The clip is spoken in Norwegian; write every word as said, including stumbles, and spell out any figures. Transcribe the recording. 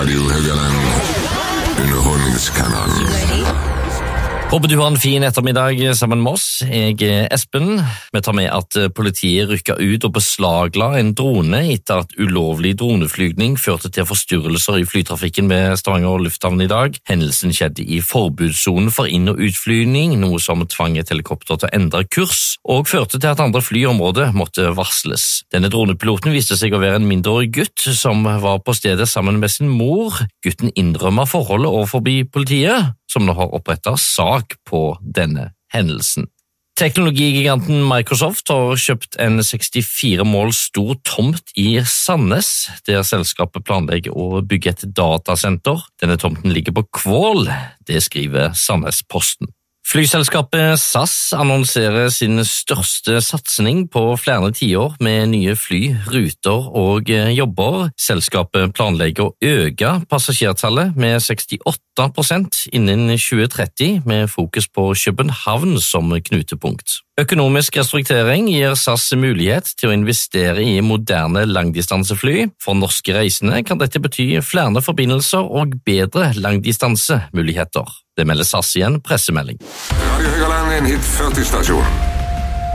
Radio Høgaland, underholdningskanalen. Håper du har en fin ettermiddag sammen med oss. Jeg er Espen. Vi tar med at politiet rykket ut og beslagla en drone etter at ulovlig droneflygning førte til forstyrrelser i flytrafikken ved Stavanger lufthavn i dag. Hendelsen skjedde i forbudssonen for inn- og utflygning, noe som tvang et helikopter til å endre kurs, og førte til at andre fly i området måtte varsles. Denne dronepiloten viste seg å være en mindreårig gutt som var på stedet sammen med sin mor. Gutten innrømmet forholdet overfor politiet, som nå har opprettet sak på denne hendelsen. Teknologigiganten Microsoft har kjøpt en sekstifire mål stor tomt i Sandnes, der selskapet planlegger å bygge et datasenter. Denne tomten ligger på Kvål, det skriver Sandnesposten. Flyselskapet S A S annonserer sin største satsning på flere tiår med nye fly, ruter og jobber. Selskapet planlegger å øke passasjertallet med sekstiåtte prosent innen tjue tretti, med fokus på København som knutepunkt. Økonomisk restruktering gir S A S mulighet til å investere i moderne langdistansefly. For norske reisende kan dette bety flere forbindelser og bedre langdistansemuligheter. Det melder S A S i en pressemelding. Radio Høgaland, en hit førti stasjon.